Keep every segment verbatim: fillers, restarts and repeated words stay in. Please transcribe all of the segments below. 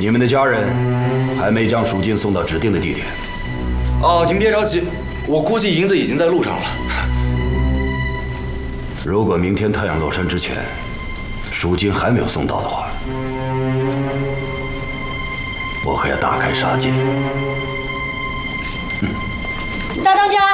你们的家人还没将赎金送到指定的地点。 哦，您别着急，我估计银子已经在路上了。 如果明天太阳落山之前，赎金还没有送到的话，我可要大开杀戒。嗯、 大当家，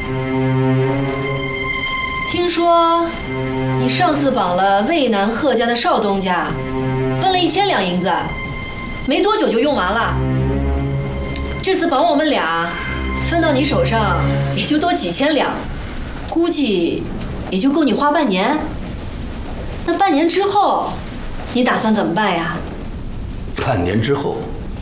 听说你上次绑了渭南贺家的少东家，分了一千两银子，没多久就用完了。这次绑我们俩，分到你手上也就多几千两，估计也就够你花半年。那半年之后，你打算怎么办呀？ 半年之后，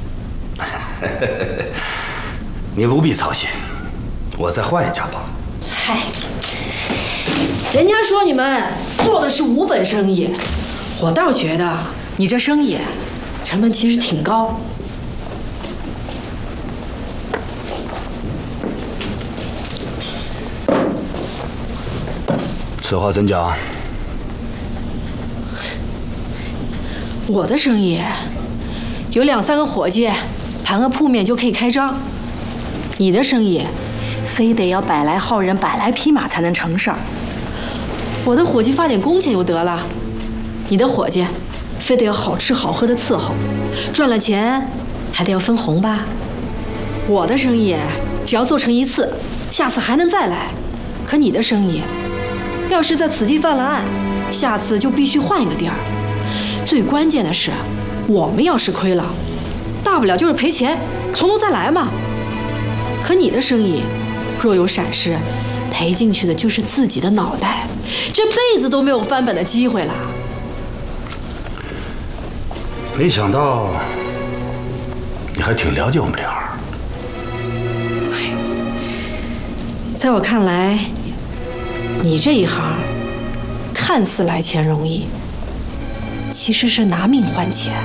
你不必操心，我再换一家吧。 嗨，人家说你们做的是无本生意，我倒觉得你这生意成本其实挺高。 此话怎讲？ 我的生意有两三个伙计，盘个铺面就可以开张。你的生意非得要百来号人、百来匹马才能成事儿。我的伙计发点工钱就得了，你的伙计非得要好吃好喝的伺候，赚了钱还得要分红吧。我的生意只要做成一次，下次还能再来。可你的生意，要是在此地犯了案，下次就必须换一个地儿。最关键的是，我们要是亏了，大不了就是赔钱，从头再来嘛。可你的生意，若有闪失，赔进去的就是自己的脑袋，这辈子都没有翻本的机会了。 没想到你还挺了解我们这行。 在我看来，你这一行看似来钱容易，其实是拿命换钱。